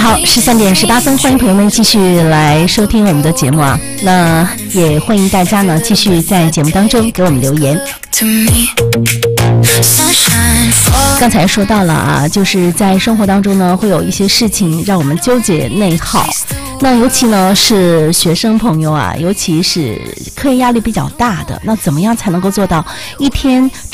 好，13:18，欢迎朋友们继续来收听我们的节目啊。那也欢迎大家呢继续在节目当中给我们留言。刚才说到了啊，就是在生活当中呢会有一些事情让我们纠结内耗。那尤其呢是学生朋友啊，尤其是课业压力比较大的，那怎么样才能够做到一天